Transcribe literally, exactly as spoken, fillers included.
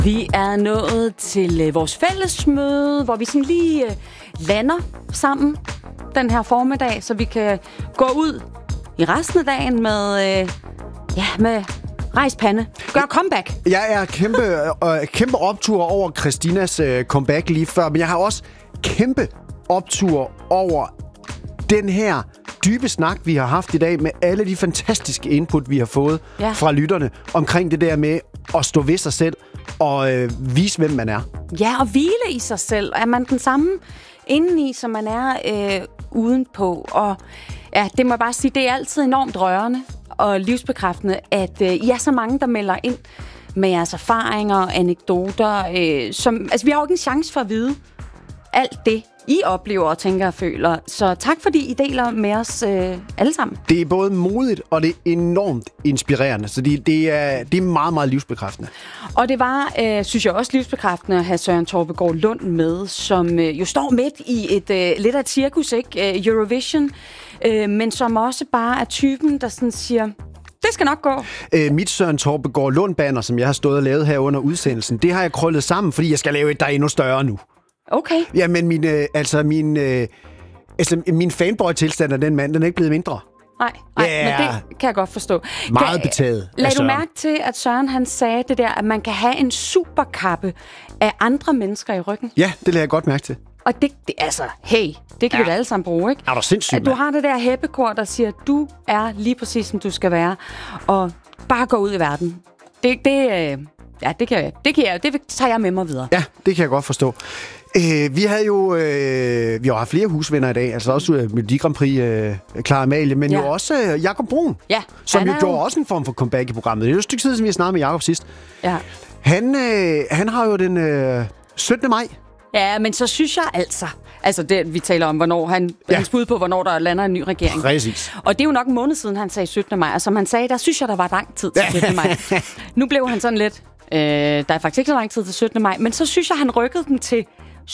Vi er nået til øh, vores fællesmøde, hvor vi sådan lige øh, lander sammen den her formiddag, så vi kan gå ud i resten af dagen med, øh, ja, med rejs pande. Gør comeback. Jeg er kæmpe, øh, kæmpe optur over Christinas øh, comeback lige før, men jeg har også kæmpe optur over den her dybe snak, vi har haft i dag med alle de fantastiske input, vi har fået ja. fra lytterne omkring det der med at stå ved sig selv og øh, vise, hvem man er. Ja, og hvile i sig selv. Er man den samme indeni, som man er øh, udenpå? Og ja, det må jeg bare sige, det er altid enormt rørende og livsbekræftende, at øh, I er så mange, der melder ind med jeres erfaringer og anekdoter. Øh, som, altså, vi har jo ikke en chance for at vide alt det, I oplever og tænker og føler. Så tak, fordi I deler med os øh, alle sammen. Det er både modigt, og det er enormt inspirerende. Så det, det, er, det er meget, meget livsbekræftende. Og det var, øh, synes jeg også, livsbekræftende at have Søren Torpegaard Lund med, som øh, jo står midt i et øh, lidt af et cirkus, ikke? Øh, Eurovision, øh, men som også bare er typen, der sådan siger, det skal nok gå. Øh, mit Søren Torpegaard Lund-banner, som jeg har stået og lavet her under udsendelsen, det har jeg krøllet sammen, fordi jeg skal lave et, der er endnu større nu. Okay. Ja, men min, øh, altså min, øh, altså min fanboy-tilstand af den mand, den er ikke blevet mindre. Nej, nej yeah. men det kan jeg godt forstå. Meget kan, betaget. Lad du mærke til, at Søren han sagde det der, at man kan have en superkappe af andre mennesker i ryggen? Ja, det lader jeg godt mærke til. Og det, det altså, hey, det kan ja. vi da alle sammen bruge, ikke? Er du sindssygt, at du har det der heppekor, der siger, at du er lige præcis, som du skal være, og bare gå ud i verden. Det, det, ja, det, kan, det, kan jeg, det tager jeg med mig videre. Ja, det kan jeg godt forstå. Øh, vi havde jo øh, vi har haft flere husvenner i dag, altså også øh, Melodi Grand Prix, øh, Clara Amalie, men ja. jo også øh, Jakob Brun, ja, som jo gjorde jo også en form for comeback i programmet. Det er jo et stykke tid, som vi har snakket med Jakob sidst. Ja. Han, øh, han har jo den øh, syttende maj. Ja, men så synes jeg altså, altså det, vi taler om, hvornår han, ja. hans bud på, hvornår der lander en ny regering. Præcis. Og det er jo nok en måned siden, han sagde syttende maj, og som han sagde, der synes jeg, der var lang tid til syttende maj. Nu blev han sådan lidt, øh, der er faktisk ikke så lang tid til syttende maj, men så synes jeg, han rykkede den til